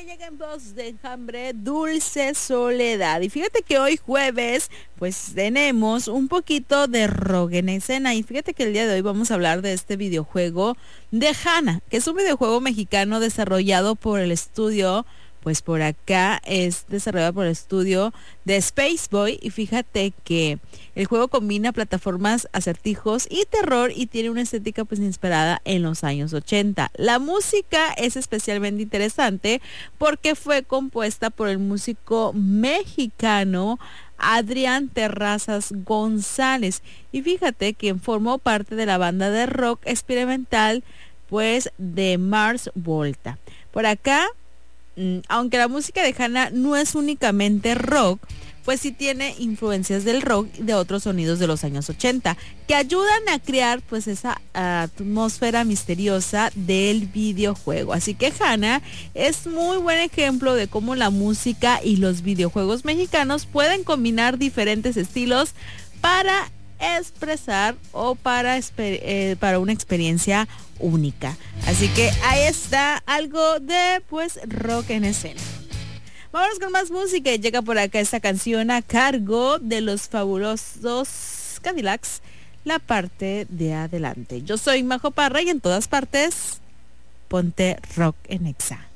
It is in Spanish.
que llega en voz de Enjambre, Dulce Soledad. Y fíjate que hoy jueves, pues tenemos un poquito de rock en escena. Y fíjate que el día de hoy vamos a hablar de este videojuego de Hana, que es un videojuego mexicano desarrollado por el estudio, pues por acá es desarrollado por el estudio de Space Boy. Y fíjate que el juego combina plataformas, acertijos y terror y tiene una estética pues inspirada en los años 80. La música es especialmente interesante porque fue compuesta por el músico mexicano Adrián Terrazas González. Y fíjate que formó parte de la banda de rock experimental pues de Mars Volta. Por acá, aunque la música de Hana no es únicamente rock, pues sí tiene influencias del rock y de otros sonidos de los años 80 que ayudan a crear pues esa atmósfera misteriosa del videojuego. Así que Hana es muy buen ejemplo de cómo la música y los videojuegos mexicanos pueden combinar diferentes estilos para expresar o para una experiencia única. Así que ahí está algo de pues rock en escena. Vámonos con más música y llega por acá esta canción a cargo de los fabulosos Cadillacs, La Parte de Adelante. Yo soy Majo Parra y en todas partes ponte rock en Exa.